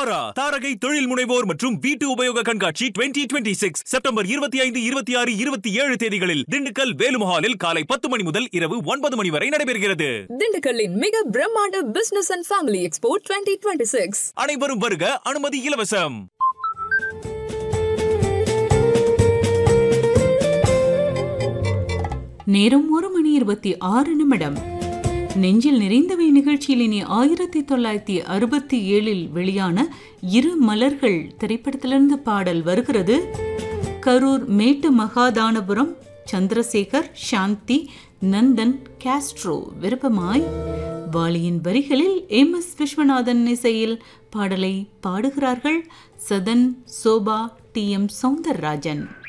தாரா தாரகை தொழில் முனைவோர் மற்றும் வீட்டு உபயோக கண்காட்சி 2026 செப்டம்பர் 25, 26, 27 தேதிகளில் திண்டுக்கல் வேலுமஹாலில் காலை 10 மணி முதல் இரவு 9 மணி வரை நடைபெறுகிறது. திண்டுக்கல்லின் மிக பிரம்மாண்ட பிசினஸ் அண்ட் ஃபேமிலி எக்ஸ்போ 2026. அனைவரும் வருக, அனுமதி இலவசம். நேரம் 1:26. நெஞ்சில் நிறைந்தவை நிகழ்ச்சியில் இனி 1967 வெளியான இரு மலர்கள் திரைப்படத்திலிருந்து பாடல் வருகிறது. கரூர் மேட்டு மகாதானபுரம் சந்திரசேகர், சாந்தி, நந்தன், காஸ்ட்ரோ விருப்பமாய். வாலியின் வரிகளில் MS விஸ்வநாதன் இசையில் பாடலை பாடுகிறார்கள் சதன், சோபா, TM சௌந்தரராஜன்.